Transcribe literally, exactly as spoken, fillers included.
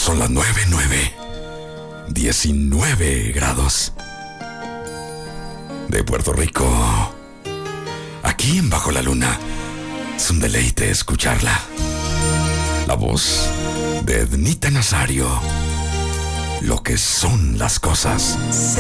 Son las nueve, nueve. diecinueve grados. De Puerto Rico. Aquí en Bajo la Luna. Es un deleite escucharla. La voz de Ednita Nazario. Lo que son las cosas.